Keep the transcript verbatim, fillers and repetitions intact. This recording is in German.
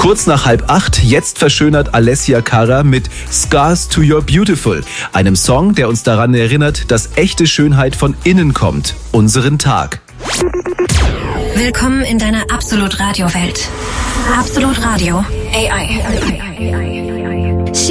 Kurz nach halb acht, jetzt verschönert Alessia Cara mit Scars to Your Beautiful, einem Song, der uns daran erinnert, dass echte Schönheit von innen kommt, unseren Tag. Willkommen in deiner Absolut Radio Welt. Absolut Radio. A I.